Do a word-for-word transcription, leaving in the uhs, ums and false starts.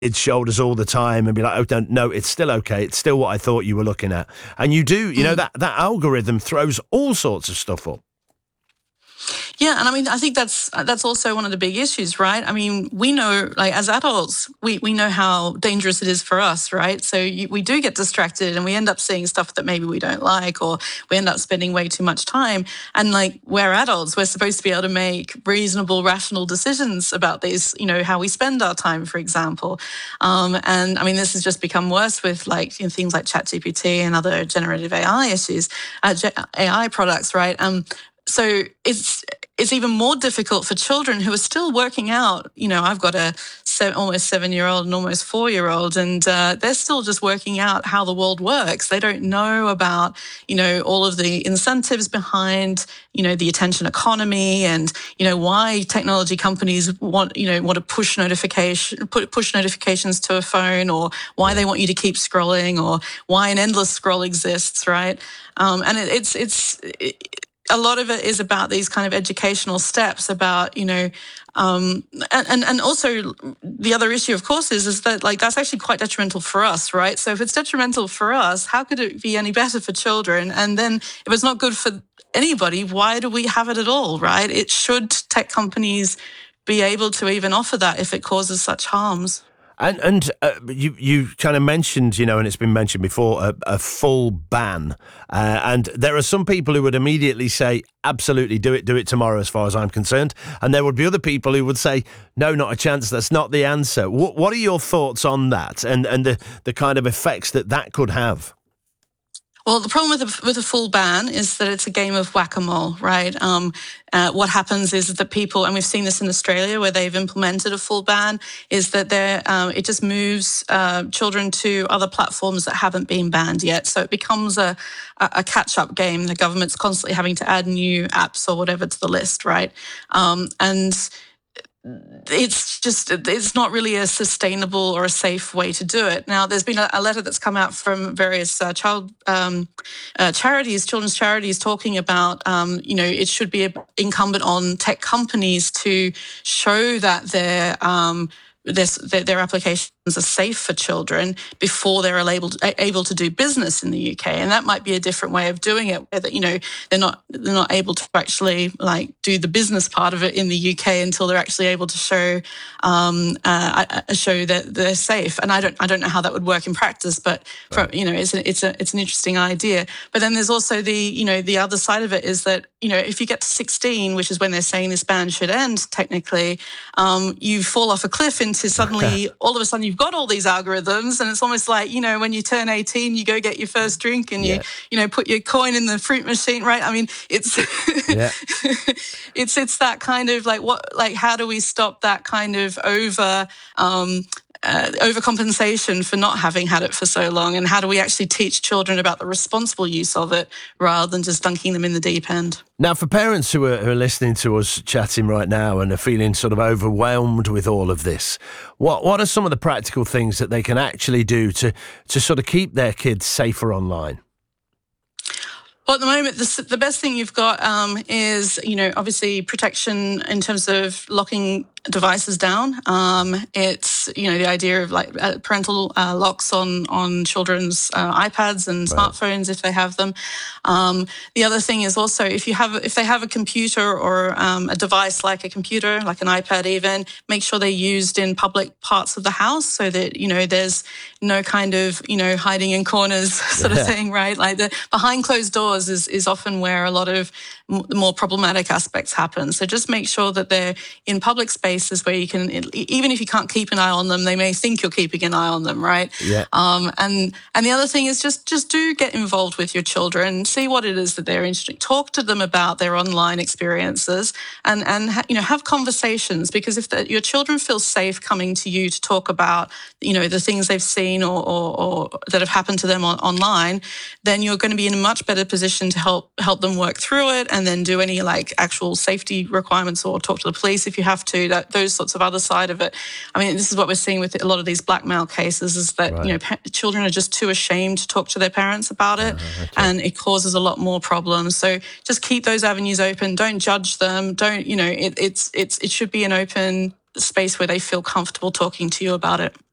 its shoulders all the time and be like, oh, don't, no, it's still okay. It's still what I thought you were looking at. And you do, you know, that, that algorithm throws all sorts of stuff up. Yeah, and I mean, I think that's that's also one of the big issues, right? I mean, we know, like, as adults, we, we know how dangerous it is for us, right? So you, we do get distracted and we end up seeing stuff that maybe we don't like, or we end up spending way too much time. And, like, we're adults. We're supposed to be able to make reasonable, rational decisions about these, you know, how we spend our time, for example. Um, and, I mean, this has just become worse with, like, you know, things like ChatGPT and other generative A I issues, uh, A I products, right? Um, so it's it's even more difficult for children who are still working out. You know, I've got a seven, almost seven-year-old and almost four-year-old, and uh, they're still just working out how the world works. They don't know about, you know, all of the incentives behind, you know, the attention economy, and, you know, why technology companies want, you know, want to push notification, put push notifications to a phone, or why they want you to keep scrolling, or why an endless scroll exists, right? Um, and it, it's it's. It, a lot of it is about these kind of educational steps about, you know, um, and, and also the other issue, of course, is, is that, like, that's actually quite detrimental for us, right? So if it's detrimental for us, how could it be any better for children? And then if it's not good for anybody, why do we have it at all, right? It should tech companies be able to even offer that if it causes such harms. And and uh, you you kind of mentioned, you know, and it's been mentioned before, a, a full ban. Uh, and there are some people who would immediately say, absolutely, do it, do it tomorrow, as far as I'm concerned. And there would be other people who would say, no, not a chance. That's not the answer. What, what are your thoughts on that, and, and the, the kind of effects that that could have? Well, the problem with a, with a full ban is that it's a game of whack-a-mole, right? Um, uh, what happens is that people, and we've seen this in Australia where they've implemented a full ban, is that they're, um, it just moves uh, children to other platforms that haven't been banned yet. So it becomes a, a catch-up game. The government's constantly having to add new apps or whatever to the list, right? Um, and it's just, it's not really a sustainable or a safe way to do it. Now, there's been a, a letter that's come out from various uh, child um, uh, charities, children's charities, talking about, um, you know, it should be incumbent on tech companies to show that they're, um, This, their, their applications are safe for children before they're able to, able to do business in the U K, and that might be a different way of doing it. Where that, you know, they're not they're not able to actually, like, do the business part of it in the U K until they're actually able to show um, uh, show that they're safe. And I don't I don't know how that would work in practice, but for, you know, it's a, it's a it's an interesting idea. But then there's also the you know the other side of it is that, you know, if you get to sixteen, which is when they're saying this ban should end, technically, um, you fall off a cliff into suddenly all of a sudden you've got all these algorithms, and it's almost like, you know, when you turn eighteen, you go get your first drink and you, yeah. you know, put your coin in the fruit machine, right? I mean, it's, yeah. it's, it's that kind of like, what, like, how do we stop that kind of over, um, Uh, overcompensation for not having had it for so long, and how do we actually teach children about the responsible use of it rather than just dunking them in the deep end? Now, for parents who are, who are listening to us chatting right now and are feeling sort of overwhelmed with all of this, what what are some of the practical things that they can actually do to to sort of keep their kids safer online? Well, at the moment, the, the best thing you've got um, is, you know, obviously protection in terms of locking devices down. Um, it's, you know, the idea of, like, uh, parental uh, locks on, on children's uh, iPads and right. smartphones if they have them. Um, the other thing is also, if you have, if they have a computer or um, a device like a computer, like an iPad even, make sure they're used in public parts of the house so that, you know, there's no kind of, you know, hiding in corners sort yeah. of thing, right? Like, the behind closed doors is, is often where a lot of m- the more problematic aspects happen. So just make sure that they're in public spaces where you can, even if you can't keep an eye on them, they may think you're keeping an eye on them, right? Yeah. Um, and and the other thing is just just do get involved with your children, see what it is that they're interested in. Talk to them about their online experiences, and and ha- you know have conversations, because if the, your children feel safe coming to you to talk about, you know, the things they've seen or or, or that have happened to them on, online, then you're going to be in a much better position to help help them work through it, and then do any, like, actual safety requirements, or talk to the police if you have to. That those sorts of other side of it. I mean, this is what we're seeing with a lot of these blackmail cases, is that, right. you know, pa- children are just too ashamed to talk to their parents about it, uh, okay. and it causes a lot more problems. So just keep those avenues open. Don't judge them. Don't, you know, it, it's, it's, it should be an open space where they feel comfortable talking to you about it.